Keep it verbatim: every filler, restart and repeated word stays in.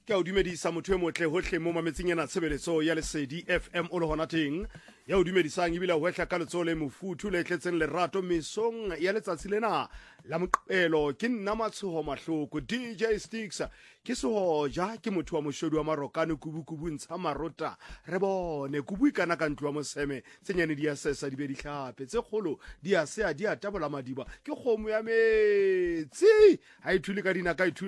ke a o dumedisa motho e motle hohle mo mametseng ena tshebeletso ya Lesedi F M o le hona teng ya o dumedisang ebile ho hla ka letso le mofuthu le tletseng lerato mesong ya letsatsi lena la moqelo ke nna Matshoho Mahloko D J Sticks ke sehoja ke motho wa moshodu wa marokane kubukubu ntsha marota re bone kubu ikana ka ntlo wa moseme tsenyane di a sesa di be di hlape tse kgolo di a se a di a tabola madiba ke kgomo ya metsi ha ithule ka dina ka